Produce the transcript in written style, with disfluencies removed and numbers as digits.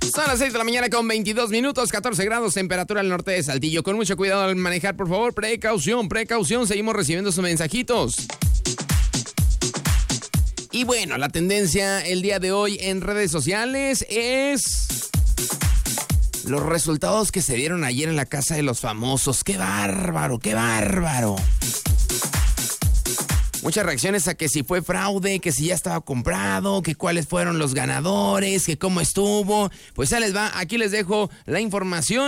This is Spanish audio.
Son las 6 de la mañana con 22 minutos, 14 grados, temperatura al norte de Saltillo. Con mucho cuidado al manejar, por favor. Precaución, precaución. Seguimos recibiendo sus mensajitos. Y bueno, la tendencia el día de hoy en redes sociales es los resultados que se dieron ayer en la Casa de los Famosos. ¡Qué bárbaro, qué bárbaro! Muchas reacciones a que si fue fraude, que si ya estaba comprado, que cuáles fueron los ganadores, que cómo estuvo. Pues ya les va, aquí les dejo la información.